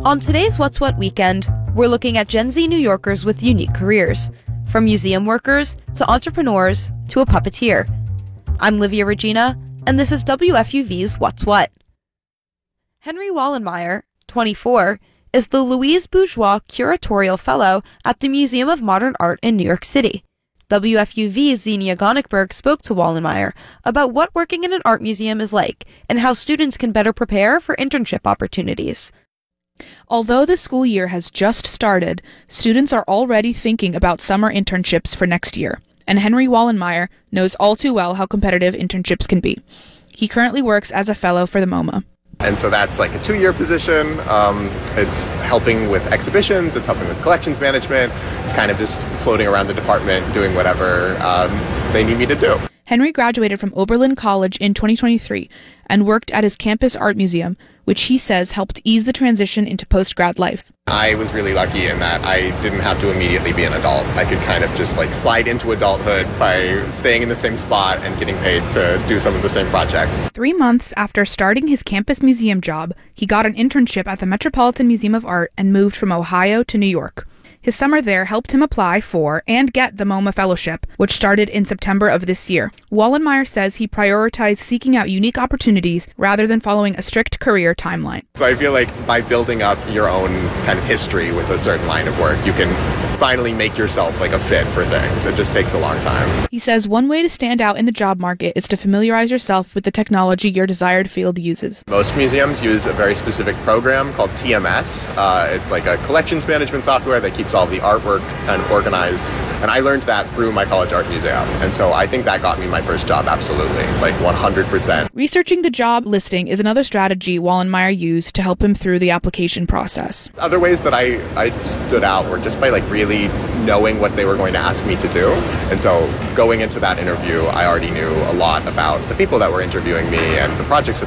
On today's What's What Weekend, we're looking at Gen Z New Yorkers with unique careers, from museum workers to entrepreneurs to a puppeteer. I'm Livia Regina, and this is WFUV's What's What. Henry Wallenmeyer, 24, is the Louise Bourgeois Curatorial Fellow at the Museum of Modern Art in New York City. WFUV's Xenia Gonickberg spoke to Wallenmeyer about what working in an art museum is like and how students can better prepare for internship opportunities. Although the school year has just started, students are already thinking about summer internships for next year, and Henry Wallenmeyer knows all too well how competitive internships can be. He currently works as a fellow for the MoMA. And so that's like a 2-year position. It's helping with exhibitions, it's helping with collections management. It's kind of just floating around the department doing whatever they need me to do. Henry graduated from Oberlin College in 2023 and worked at his campus art museum, which he says helped ease the transition into post-grad life. I was really lucky in that I didn't have to immediately be an adult. I could kind of just slide into adulthood by staying in the same spot and getting paid to do some of the same projects. 3 months after starting his campus museum job, he got an internship at the Metropolitan Museum of Art and moved from Ohio to New York. His summer there helped him apply for and get the MoMA Fellowship, which started in September of this year. Wallenmeyer says he prioritized seeking out unique opportunities rather than following a strict career timeline. So I feel like by building up your own kind of history with a certain line of work, you can finally make yourself a fit for things. It just takes a long time. He says one way to stand out in the job market is to familiarize yourself with the technology your desired field uses. Most museums use a very specific program called TMS. It's like a collections management software that keeps all the artwork kind of organized. And I learned that through my college art museum. And so I think that got me my first job, absolutely, 100%. Researching the job listing is another strategy Wallenmeyer used to help him through the application process. Other ways that I stood out were just by really knowing what they were going to ask me to do. And so going into that interview, I already knew a lot about the people that were interviewing me and the projects that